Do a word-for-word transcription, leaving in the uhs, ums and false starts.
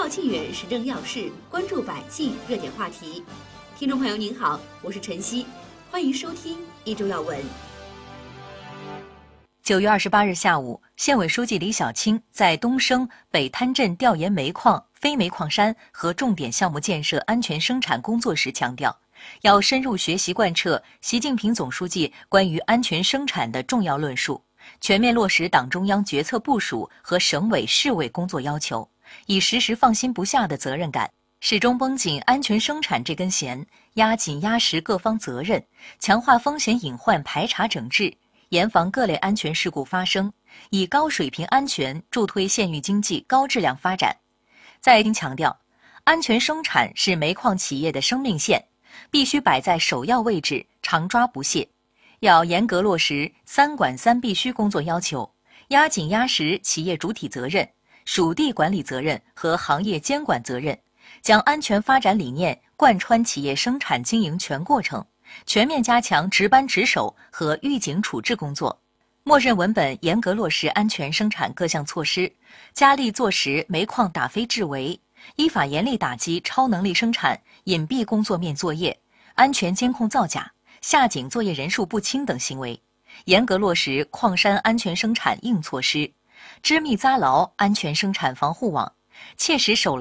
报沁园时政要事，关注百姓热点话题。听众朋友您好，我是晨曦，欢迎收听一周要闻。 九月二十八日下午，县委书记李小青在东升、北滩镇调研煤矿、非煤矿山和重点项目建设安全生产工作时强调，要深入学习贯彻习近平总书记关于安全生产的重要论述，全面落实党中央决策部署和省委市委工作要求，以时时放心不下的责任感，始终绷紧安全生产这根弦，压紧压实各方责任，强化风险隐患排查整治，严防各类安全事故发生，以高水平安全助推县域经济高质量发展。在京强调，安全生产是煤矿企业的生命线，必须摆在首要位置，常抓不懈。要严格落实三管三必须工作要求，压紧压实企业主体责任、属地管理责任和行业监管责任，将安全发展理念贯穿企业生产经营全过程，全面加强值班值守和预警处置工作。默认文本严格落实安全生产各项措施，加力做实煤矿打非治围，依法严厉打击超能力生产、隐蔽工作面作业、安全监控造假、下井作业人数不清等行为，严格落实矿山安全生产硬措施，织密扎牢安全生产防护网，切实守